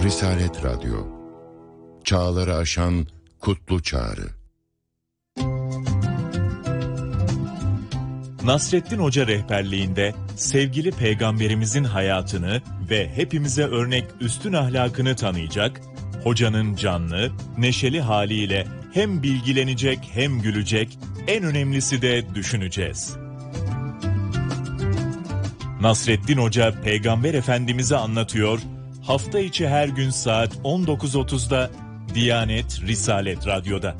Risalet Radyo, çağları aşan kutlu çağrı. Nasreddin Hoca rehberliğinde sevgili Peygamberimizin hayatını ve hepimize örnek üstün ahlakını tanıyacak, hocanın canlı, neşeli haliyle hem bilgilenecek hem gülecek, en önemlisi de düşüneceğiz. Nasreddin Hoca Peygamber Efendimiz'i anlatıyor, hafta içi her gün saat 19.30'da Diyanet Risalet Radyo'da.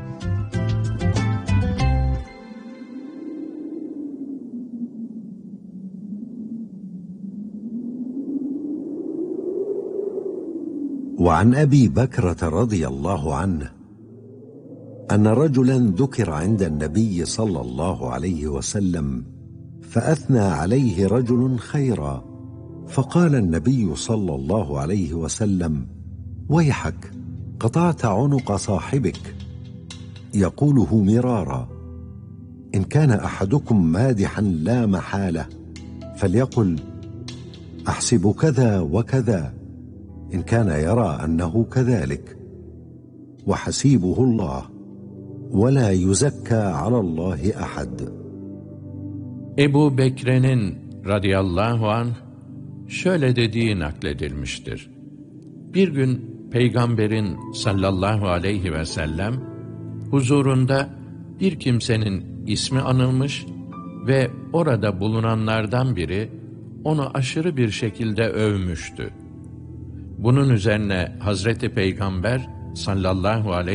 وعن أبي بكرة رضي الله عنه أن رجلا ذكر عند النبي صلى الله عليه وسلم فأثنى عليه رجل خيرا فقال النبي صلى الله عليه وسلم ويحك قطعت عنق صاحبك يقوله مرارا إن كان أحدكم مادحا لا محالة فليقل أحسب كذا وكذا إن كان يرى أنه كذلك وحسيبه الله ولا يزكى على الله أحد. Ebu Bekre'nin radıyallahu anh şöyle dediği nakledilmiştir. Bir gün Peygamberin sallallahu aleyhi ve sellem huzurunda bir kimsenin ismi anılmış ve orada bulunanlardan biri onu aşırı bir şekilde övmüştü. Bunun üzerine Hazreti Peygamber sallallahu aleyhi